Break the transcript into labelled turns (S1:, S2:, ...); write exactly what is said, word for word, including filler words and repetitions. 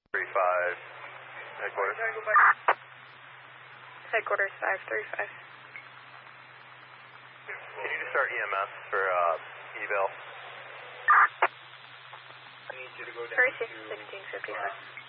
S1: three five, headquarters.
S2: Headquarters five three five.
S1: Can you just start E M S for uh, eval?
S2: Three six sixteen fifty five.